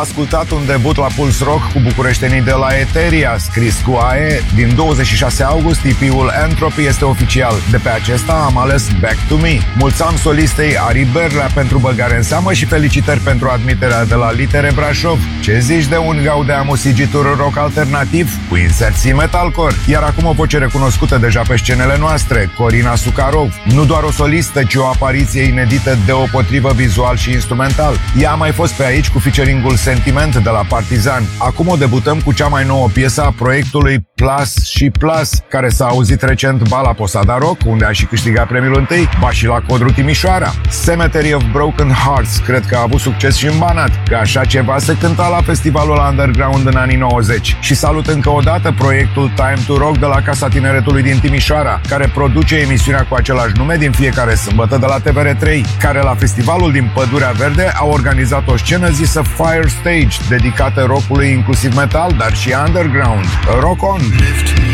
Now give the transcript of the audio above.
Ascultat un debut la Puls Rock cu bucureștenii de la Eteria, scris cu AE. Din 26 august, EP-ul Entropy este oficial. De pe acesta am ales Back to Me. Mulțumim solistei Ari Berlea pentru băgare în seamă și felicitări pentru admiterea de la Litere Brașov. Ce zici de un gaudeamu sigitur rock alternativ cu inserții metalcore? Iar acum o voce recunoscută deja pe scenele noastre, Corina Sucarov. Nu doar o solistă, ci o apariție inedită deopotrivă vizual și instrumental. Ea a mai fost pe aici cu featuring-ul Sentiment de la Partizan. Acum o debutăm cu cea mai nouă piesă a proiectului Plus și Plus, care s-a auzit recent ba la Posada Rock, unde a și câștigat premiul întâi, ba și la Codru Timișoara. Cemetery of Broken Hearts cred că a avut succes și în Banat, că așa ceva se cânta la festivalul underground în anii 90. Și salut încă o dată proiectul Time to Rock de la Casa Tineretului din Timișoara, care produce emisiunea cu același nume din fiecare sâmbătă de la TVR3, care la festivalul din Pădurea Verde a organizat o scenă zisă Fire Stage, dedicată rockului inclusiv metal, dar și underground. Rock on! Lift